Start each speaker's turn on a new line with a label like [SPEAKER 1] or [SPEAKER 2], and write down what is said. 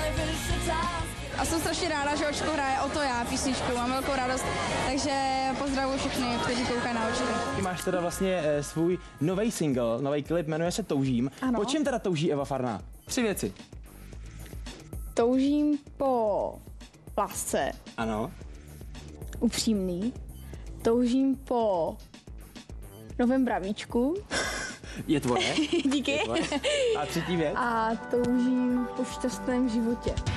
[SPEAKER 1] A jsem strašně ráda, že Očko hraje O to já písničku, mám velkou radost, takže pozdravuji všechny, kteří koukají na Očko.
[SPEAKER 2] Ty máš teda vlastně svůj nový single, nový klip, jmenuje se Toužím.
[SPEAKER 1] Ano.
[SPEAKER 2] Po čem teda touží Eva Farná? 3 věci.
[SPEAKER 1] Toužím po lásce,
[SPEAKER 2] Ano.
[SPEAKER 1] upřímný. Toužím po novém bravíčku.
[SPEAKER 2] Je tvoje.
[SPEAKER 1] Díky.
[SPEAKER 2] Je tvoje. A 3. věc?
[SPEAKER 1] A toužím po šťastném životě.